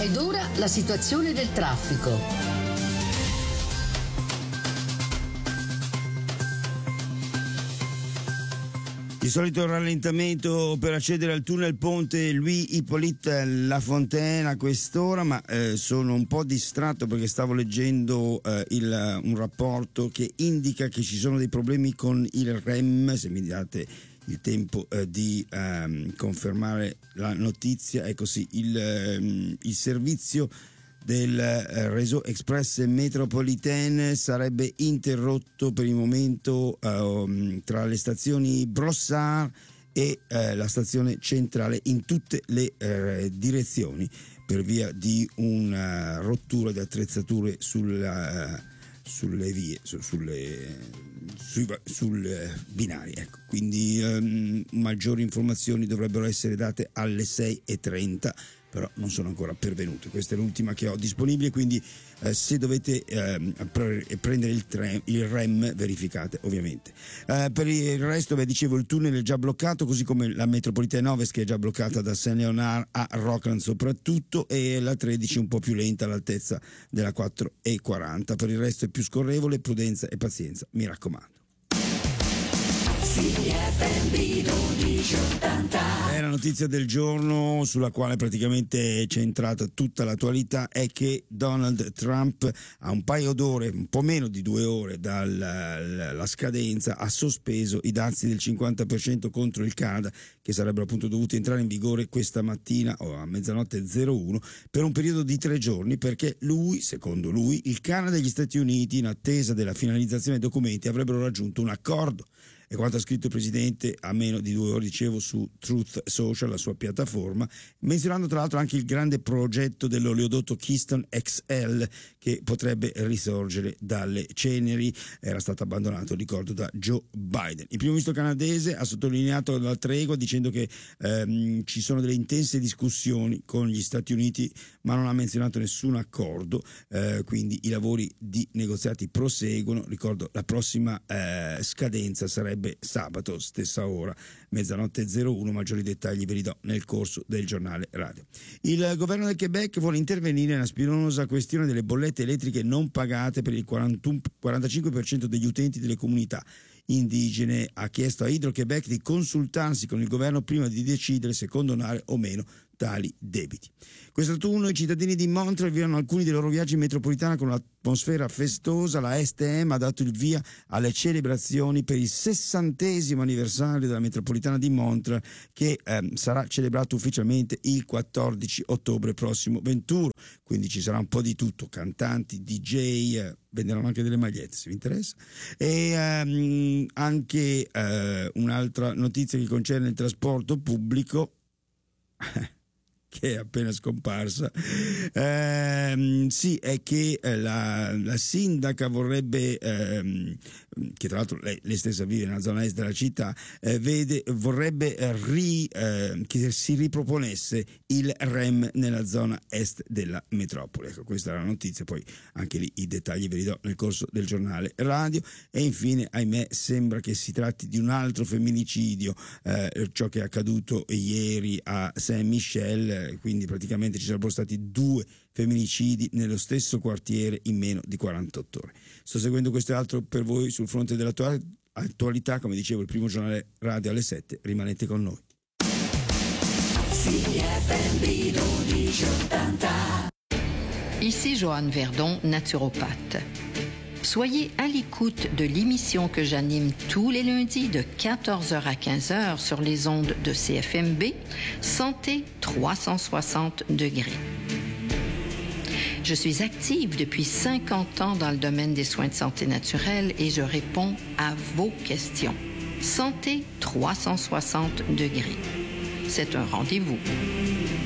Ed ora la situazione del traffico. Il solito rallentamento per accedere al tunnel ponte Louis-Hippolyte Lafontaine a quest'ora, ma sono un po' distratto perché stavo leggendo un rapporto che indica che ci sono dei problemi con il REM. Se mi date il tempo di confermare la notizia, è così: il servizio del Réseau Express Métropolitaine sarebbe interrotto per il momento tra le stazioni Brossard e la stazione centrale in tutte le direzioni per via di una rottura di attrezzature sulle vie, sui binari, ecco. Quindi maggiori informazioni dovrebbero essere date alle 6:30, però non sono ancora pervenute. Questa è l'ultima che ho disponibile, quindi se dovete prendere il REM, verificate ovviamente. Per il resto, dicevo, il tunnel è già bloccato, così come la metropolitana Ovest, che è già bloccata da Saint-Léonard a Rockland soprattutto, e la 13 un po' più lenta all'altezza della 4:40. Per il resto è più scorrevole, prudenza e pazienza, mi raccomando. La notizia del giorno, sulla quale praticamente è centrata tutta l'attualità, è che Donald Trump, a un paio d'ore, un po' meno di 2 ore dalla scadenza, ha sospeso i dazi del 50% contro il Canada, che sarebbero appunto dovuti entrare in vigore questa mattina o a 00:01 per un periodo di 3 giorni, perché secondo lui, il Canada e gli Stati Uniti, in attesa della finalizzazione dei documenti, avrebbero raggiunto un accordo. E quanto ha scritto il presidente a meno di 2 ore, dicevo, su Truth Social, la sua piattaforma, menzionando tra l'altro anche il grande progetto dell'oleodotto Keystone XL, che potrebbe risorgere dalle ceneri. Era stato abbandonato, ricordo, da Joe Biden. Il primo ministro canadese ha sottolineato la tregua dicendo che ci sono delle intense discussioni con gli Stati Uniti, ma non ha menzionato nessun accordo, quindi i lavori di negoziati proseguono. Ricordo, la prossima scadenza sarebbe sabato, stessa ora, 00:01. Maggiori dettagli ve li do nel corso del giornale radio. Il governo del Quebec vuole intervenire nella spinosa questione delle bollette elettriche non pagate per il 45% degli utenti delle comunità indigene. Ha chiesto a Hydro-Québec di consultarsi con il governo prima di decidere se condonare o meno tali debiti. Quest'autunno i cittadini di Montreal vivono alcuni dei loro viaggi in metropolitana con un'atmosfera festosa. La STM ha dato il via alle celebrazioni per il 60° anniversario della metropolitana di Montreal, che sarà celebrato ufficialmente il 14 ottobre prossimo 21. Quindi ci sarà un po' di tutto: cantanti, DJ, venderanno anche delle magliette se vi interessa, e anche un'altra notizia che concerne il trasporto pubblico che è appena scomparsa. Sì, è che la sindaca vorrebbe, che tra l'altro lei stessa vive nella zona est della città, vorrebbe che si riproponesse il REM nella zona est della metropoli. Ecco, questa è la notizia, poi anche lì i dettagli ve li do nel corso del giornale radio. E infine, ahimè, sembra che si tratti di un altro femminicidio, ciò che è accaduto ieri a Saint-Michel. Quindi praticamente ci sarebbero stati 2 femminicidi nello stesso quartiere in meno di 48 ore. Sto seguendo questo e altro per voi sul fronte dell'attualità, come dicevo, il primo giornale radio alle 7, rimanete con noi. Ici Joanne Verdon, naturopathe. Soyez à l'écoute de l'émission que j'anime tous les lundis de 14h à 15h sur les ondes de CFMB, Santé 360 degrés. Je suis active depuis 50 ans dans le domaine des soins de santé naturelle et je réponds à vos questions. Santé 360 degrés. C'est un rendez-vous.